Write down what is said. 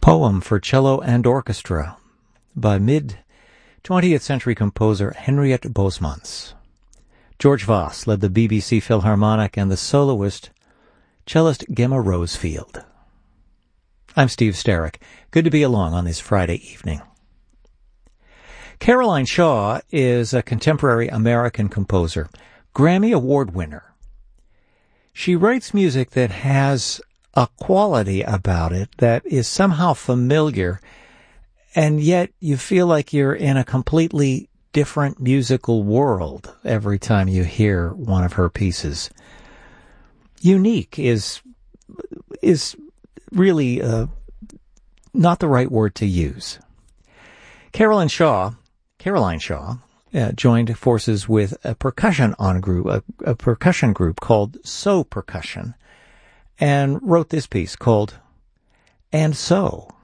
Poem for Cello and Orchestra by mid-20th century composer Henriette Bosmans. George Voss led the BBC Philharmonic and the soloist, cellist Gemma Rosefield. I'm Steve Starrick. Good to be along on this Friday evening. Caroline Shaw is a contemporary American composer, Grammy Award winner. She writes music that has a quality about it that is somehow familiar, and yet you feel like you're in a completely different musical world every time you hear one of her pieces. Unique is really not the right word to use. Caroline Shaw joined forces with a percussion group called So Percussion, and wrote this piece called And So.